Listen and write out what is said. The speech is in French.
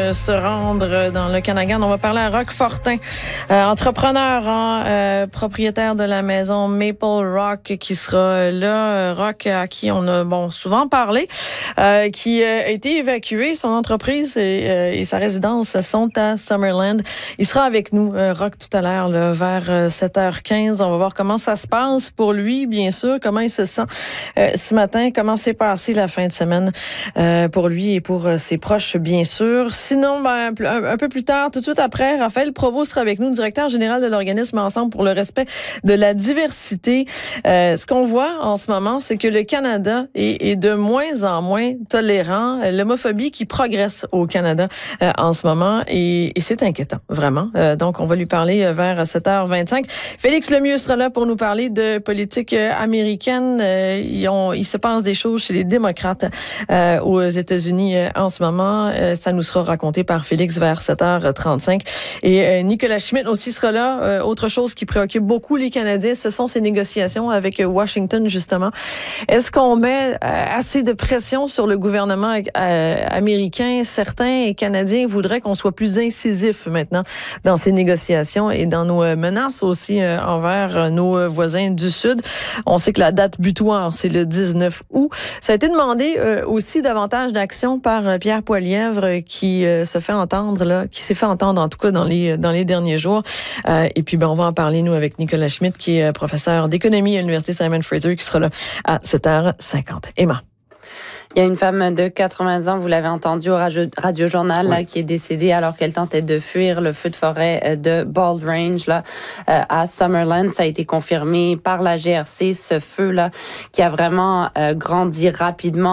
se rendre dans le Canada. On va parler à Roch Fortin, entrepreneur, propriétaire de la maison Maple Rock, qui sera là. Roch, à qui on a souvent parlé, qui a été évacué. Son entreprise et sa résidence sont à Summerland. Il sera avec nous, Roch, tout à l'heure, là, vers 7h15. On va voir comment ça se passe pour lui, bien sûr, comment il se sent ce matin, comment s'est passée la fin de semaine pour lui et pour ses proches, bien sûr. Sinon, un peu plus tard, tout de suite après, Raphaël Provost sera avec nous, directeur général de l'organisme Ensemble pour le respect de la diversité. Ce qu'on voit en ce moment, c'est que le Canada est de moins en moins tolérant. L'homophobie qui progresse au Canada en ce moment et c'est inquiétant, vraiment. Donc, on va lui parler vers 7h25. Félix Lemieux sera là pour nous parler de politique américaine. Il se passe des choses chez les démocrates aux États-Unis en ce moment. Ça nous sera raconté par Félix vers 7h35. Et Nicolas Schmitt aussi sera là. Autre chose qui préoccupe beaucoup les Canadiens, ce sont ces négociations avec Washington, justement. Est-ce qu'on met assez de pression sur le gouvernement américain? Certains Canadiens voudraient qu'on soit plus incisif maintenant dans ces négociations et dans nos menaces aussi envers nos voisins du Sud. On sait que la date butoir, c'est le 19 août. Ça a été demandé aussi davantage d'action par Pierre Poilievre qui s'est fait entendre en tout cas dans les derniers jours. Et puis on va en parler nous avec Nicolas Schmitt qui est professeur d'économie à l'Université Simon Fraser qui sera là à 7h50. Emma. Il y a une femme de 80 ans, vous l'avez entendu au Radio-Journal, là, qui est décédée alors qu'elle tentait de fuir le feu de forêt de Bald Range là, à Summerland. Ça a été confirmé par la GRC, ce feu-là qui a vraiment grandi rapidement.